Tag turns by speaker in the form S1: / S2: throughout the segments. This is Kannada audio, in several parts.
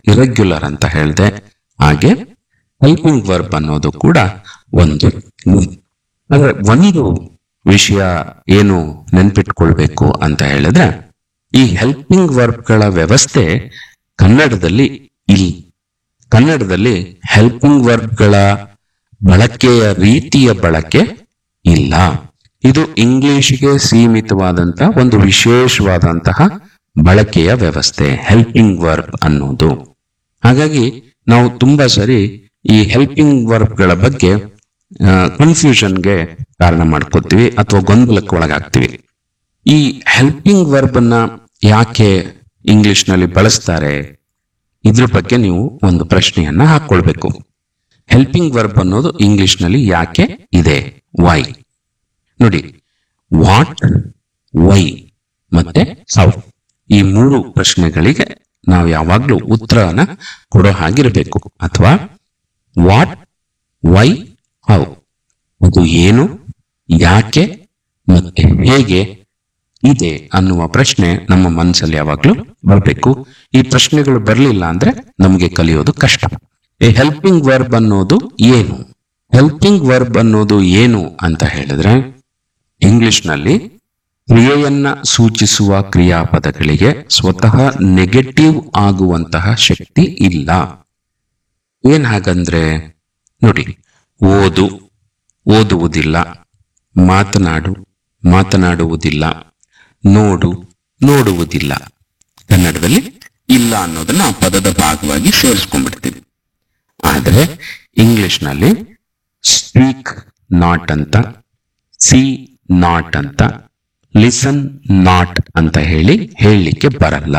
S1: ಇರೆಗ್ಯುಲರ್ ಅಂತ ಹೇಳಿದೆ. ಹಾಗೆ ಹೆಲ್ಪಿಂಗ್ ವರ್ಬ್ ಅನ್ನೋದು ಕೂಡ ಒಂದು. ಅಂದ್ರೆ ಒಂದು ವಿಷಯ ಏನು ನೆನ್ಪಿಟ್ಕೊಳ್ಬೇಕು ಅಂತ ಹೇಳಿದ್ರೆ, ಈ ಹೆಲ್ಪಿಂಗ್ ವರ್ಬ್ಗಳ ವ್ಯವಸ್ಥೆ ಕನ್ನಡದಲ್ಲಿ ಇಲ್ಲ. ಕನ್ನಡದಲ್ಲಿ ಹೆಲ್ಪಿಂಗ್ ವರ್ಬ್ಗಳ ಬಳಕೆಯ ರೀತಿಯ ಬಳಕೆ ಇಲ್ಲ. ಇದು ಇಂಗ್ಲಿಷ್ಗೆ ಸೀಮಿತವಾದಂತಹ ಒಂದು ವಿಶೇಷವಾದಂತಹ ಬಳಕೆಯ ವ್ಯವಸ್ಥೆ ಹೆಲ್ಪಿಂಗ್ ವರ್ಬ್ ಅನ್ನೋದು. ಹಾಗಾಗಿ ನಾವು ತುಂಬಾ ಸರಿ ಈ ಹೆಲ್ಪಿಂಗ್ ವರ್ಬ್ಗಳ ಬಗ್ಗೆ ಕನ್ಫ್ಯೂಷನ್ಗೆ ಕಾರಣ ಮಾಡ್ಕೋತೀವಿ ಅಥವಾ ಗೊಂದಲಕ್ಕೆ ಒಳಗಾಗ್ತೀವಿ. ಈ ಹೆಲ್ಪಿಂಗ್ ವರ್ಬ್ ಅನ್ನ ಯಾಕೆ ಇಂಗ್ಲಿಷ್ ನಲ್ಲಿ ಬಳಸ್ತಾರೆ, ಇದ್ರ ಬಗ್ಗೆ ನೀವು ಒಂದು ಪ್ರಶ್ನೆಯನ್ನ ಹಾಕೊಳ್ಬೇಕು. ಹೆಲ್ಪಿಂಗ್ ವರ್ಬ್ ಅನ್ನೋದು ಇಂಗ್ಲಿಷ್ ನಲ್ಲಿ ಯಾಕೆ ಇದೆ, ವೈ? ನೋಡಿ, ವಾಟ್, ವೈ ಮತ್ತೆ ಹೌ, ಈ ಮೂರು ಪ್ರಶ್ನೆಗಳಿಗೆ ನಾವು ಯಾವಾಗ್ಲೂ ಉತ್ತರನ ಕೊಡೋ ಹಾಗಿರ್ಬೇಕು. ಅಥವಾ ವಾಟ್, ವೈ, ಹೌ, ಅದು ಏನು, ಯಾಕೆ ಮತ್ತೆ ಹೇಗೆ ಇದೆ ಅನ್ನುವ ಪ್ರಶ್ನೆ ನಮ್ಮ ಮನಸ್ಸಲ್ಲಿ ಯಾವಾಗ್ಲೂ ಬರಬೇಕು. ಈ ಪ್ರಶ್ನೆಗಳು ಬರಲಿಲ್ಲ ಅಂದ್ರೆ ನಮಗೆ ಕಲಿಯೋದು ಕಷ್ಟ. ಈ ಹೆಲ್ಪಿಂಗ್ ವರ್ಬ್ ಅನ್ನೋದು ಏನು? ಹೆಲ್ಪಿಂಗ್ ವರ್ಬ್ ಅನ್ನೋದು ಏನು ಅಂತ ಹೇಳಿದ್ರೆ, ಇಂಗ್ಲಿಷ್ ನಲ್ಲಿ ಕ್ರಿಯೆಯನ್ನ ಸೂಚಿಸುವ ಕ್ರಿಯಾಪದಗಳಿಗೆ ಸ್ವತಃ ನೆಗೆಟಿವ್ ಆಗುವಂತಹ ಶಕ್ತಿ ಇಲ್ಲ. ಏನ್ ಹಾಗಂದ್ರೆ, ನೋಡಿ, ಓದು, ಓದುವುದಿಲ್ಲ, ಮಾತನಾಡು, ಮಾತನಾಡುವುದಿಲ್ಲ, ನೋಡು, ನೋಡುವುದಿಲ್ಲ. ಕನ್ನಡದಲ್ಲಿ ಇಲ್ಲ ಅನ್ನೋದನ್ನ ಆ ಪದದ ಭಾಗವಾಗಿ ಸೇರಿಸ್ಕೊಂಡ್ಬಿಡ್ತೀವಿ. ಆದ್ರೆ ಇಂಗ್ಲಿಷ್ ನಲ್ಲಿ ಸ್ಪೀಕ್ ನಾಟ್ ಅಂತ, ಸಿ ನಾಟ್ ಅಂತ, ಲಿಸನ್ ನಾಟ್ ಅಂತ ಹೇಳಲಿಕ್ಕೆ ಬರಲ್ಲ.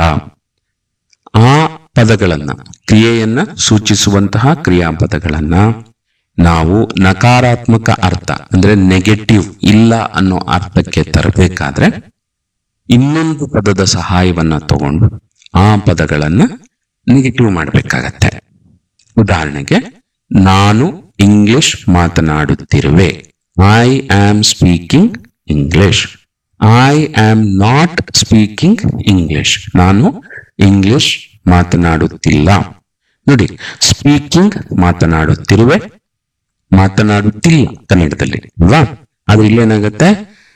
S1: ಆ ಪದಗಳನ್ನ, ಕ್ರಿಯೆಯನ್ನ ಸೂಚಿಸುವಂತಹ ಕ್ರಿಯಾಪದಗಳನ್ನ ನಾವು ನಕಾರಾತ್ಮಕ ಅರ್ಥ ಅಂದ್ರೆ ನೆಗೆಟಿವ್, ಇಲ್ಲ ಅನ್ನೋ ಅರ್ಥಕ್ಕೆ ತರಬೇಕಾದ್ರೆ ಇನ್ನೊಂದು ಪದದ ಸಹಾಯವನ್ನ ತಗೊಂಡು ಆ ಪದಗಳನ್ನ ನೆಗೆಟಿವ್ ಮಾಡಬೇಕಾಗತ್ತೆ. ಉದಾಹರಣೆಗೆ, ನಾನು English ಮಾತನಾಡುತ್ತಿರುವೆ, I am speaking English. I am not speaking English, ನಾನು ಇಂಗ್ಲಿಷ್ ಮಾತನಾಡುತ್ತಿಲ್ಲ. ನೋಡಿ, ಸ್ಪೀಕಿಂಗ್ ಮಾತನಾಡುತ್ತಿರುವೆ, ಮಾತನಾಡುತ್ತಿಲ್ಲ ಕನ್ನಡದಲ್ಲಿ ಅಲ್ವಾ? ಆದ್ರೆ ಇಲ್ಲೇನಾಗತ್ತೆ,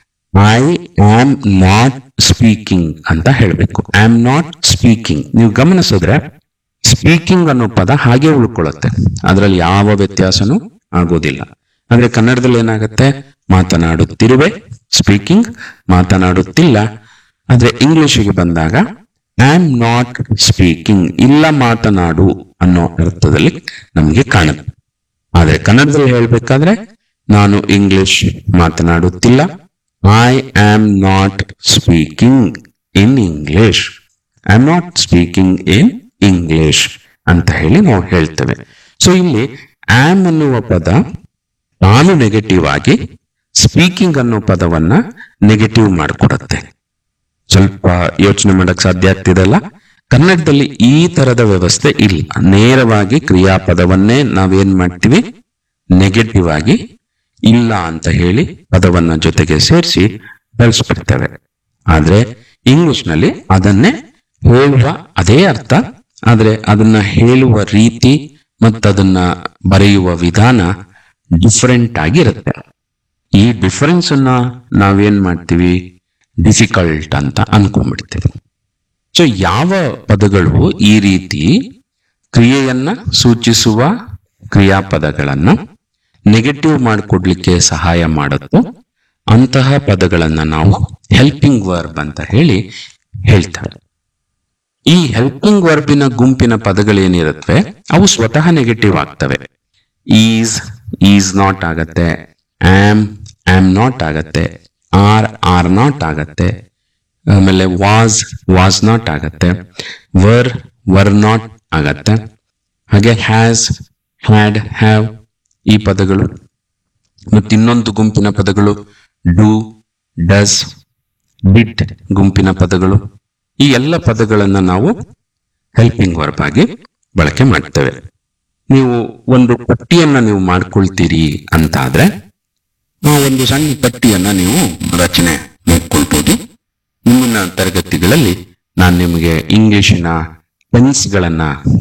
S1: ಐ ಆಮ್ ನಾಟ್ ಸ್ಪೀಕಿಂಗ್ ಅಂತ ಹೇಳ್ಬೇಕು. I am not speaking. ನೀವು ಗಮನಿಸಿದ್ರೆ ಸ್ಪೀಕಿಂಗ್ ಅನ್ನೋ ಪದ ಹಾಗೆ ಉಳ್ಕೊಳ್ಳುತ್ತೆ, ಅದರಲ್ಲಿ ಯಾವ ವ್ಯತ್ಯಾಸನೂ ಆಗೋದಿಲ್ಲ. ಅಂದ್ರೆ ಕನ್ನಡದಲ್ಲಿ ಏನಾಗತ್ತೆ, ಮಾತನಾಡುತ್ತಿರುವೆ ಸ್ಪೀಕಿಂಗ್, ಮಾತನಾಡುತ್ತಿಲ್ಲ. ಆದ್ರೆ ಇಂಗ್ಲಿಷಿಗೆ ಬಂದಾಗ ಐ ಆಮ್ ನಾಟ್ ಸ್ಪೀಕಿಂಗ್, ಇಲ್ಲ ಮಾತನಾಡು ಅನ್ನೋ ಅರ್ಥದಲ್ಲಿ ನಮ್ಗೆ ಕಾಣುತ್ತೆ. ಆದ್ರೆ ಕನ್ನಡದಲ್ಲಿ ಹೇಳ್ಬೇಕಾದ್ರೆ ನಾನು ಇಂಗ್ಲಿಷ್ ಮಾತನಾಡುತ್ತಿಲ್ಲ, I am not speaking in English, I am not speaking in English ಅಂತ ಹೇಳಿ ನಾವು ಹೇಳ್ತೇವೆ. ಸೊ ಇಲ್ಲಿ ಆಮ್ ಅನ್ನುವ ಪದ ತಾನು ನೆಗೆಟಿವ್ ಆಗಿ ಸ್ಪೀಕಿಂಗ್ ಅನ್ನೋ ಪದವನ್ನ ನೆಗೆಟಿವ್ ಮಾಡಿಕೊಡುತ್ತೆ. ಸ್ವಲ್ಪ ಯೋಚನೆ ಮಾಡಕ್ ಸಾಧ್ಯ ಆಗ್ತಿದೆಲ್ಲ. ಕನ್ನಡದಲ್ಲಿ ಈ ತರದ ವ್ಯವಸ್ಥೆ ಇಲ್ಲ. ನೇರವಾಗಿ ಕ್ರಿಯಾಪದವನ್ನೇ ನಾವೇನ್ ಮಾಡ್ತೀವಿ, ನೆಗೆಟಿವ್ ಆಗಿ ಇಲ್ಲ ಅಂತ ಹೇಳಿ ಪದವನ್ನ ಜೊತೆಗೆ ಸೇರಿಸಿ ಬಳಸ್ಬಿಡ್ತೇವೆ. ಆದ್ರೆ ಇಂಗ್ಲಿಷ್ ನಲ್ಲಿ ಅದನ್ನೇ ಹೇಳುವ ಅದೇ ಅರ್ಥ, ಆದ್ರೆ ಅದನ್ನ ಹೇಳುವ ರೀತಿ ಮತ್ತದನ್ನ ಬರೆಯುವ ವಿಧಾನ ಡಿಫರೆಂಟ್ ಆಗಿರುತ್ತೆ. ಈ ಡಿಫರೆನ್ಸ್ ಅನ್ನ ನಾವೇನ್ ಮಾಡ್ತೀವಿ, ಡಿಫಿಕಲ್ಟ್ ಅಂತ ಅನ್ಕೊಂಡ್ಬಿಡ್ತೀವಿ. ಸೊ ಯಾವ ಪದಗಳು ಈ ರೀತಿ ಕ್ರಿಯೆಯನ್ನ ಸೂಚಿಸುವ ಕ್ರಿಯಾಪದಗಳನ್ನ ನೆಗೆಟಿವ್ ಮಾಡಿಕೊಡ್ಲಿಕ್ಕೆ ಸಹಾಯ ಮಾಡುತ್ತೋ ಅಂತಹ ಪದಗಳನ್ನ ನಾವು ಹೆಲ್ಪಿಂಗ್ ವರ್ಬ್ ಅಂತ ಹೇಳ್ತೇವೆ. ಈ ಹೆಲ್ಪಿಂಗ್ ವರ್ಬಿನ ಗುಂಪಿನ ಪದಗಳೇನಿರುತ್ತವೆ ಅವು ಸ್ವತಃ ನೆಗೆಟಿವ್ ಆಗ್ತವೆ. ಈಸ್ ನಾಟ್ ಆಗತ್ತೆ, ಆಮ್ ನಾಟ್ ಆಗತ್ತೆ, ಆರ್ ನಾಟ್ ಆಗತ್ತೆ, ಆಮೇಲೆ ವಾಸ್ ನಾಟ್ ಆಗತ್ತೆ, ವರ್ ನಾಟ್ ಆಗತ್ತೆ. ಹಾಗೆ ಹ್ಯಾಸ್, ಹ್ಯಾಡ್, ಹ್ಯಾವ್ ಈ ಪದಗಳು. ಮತ್ತಿನ್ನೊಂದು ಗುಂಪಿನ ಪದಗಳು ಡೂ, ಡಸ್, ಡಿಡ್ ಗುಂಪಿನ ಪದಗಳು. ಈ ಎಲ್ಲ ಪದಗಳನ್ನ ನಾವು ಹೆಲ್ಪಿಂಗ್ ವರ್ಬ್ ಆಗಿ ಬಳಕೆ ಮಾಡ್ತೇವೆ. ನೀವು ಒಂದು ಪಟ್ಟಿಯನ್ನ ನೀವು ಮಾಡ್ಕೊಳ್ತೀರಿ ಅಂತ ಆದ್ರೆ ಒಂದು ಸಣ್ಣ ಪಟ್ಟಿಯನ್ನ ನೀವು ರಚನೆ ಮಾಡ್ಕೊಳ್ಬಹುದು. ಮುಂದಿನ ತರಗತಿಗಳಲ್ಲಿ ನಾನು ನಿಮಗೆ ಇಂಗ್ಲಿಶಿನ ಟೆನ್ಸ್ಗಳನ್ನ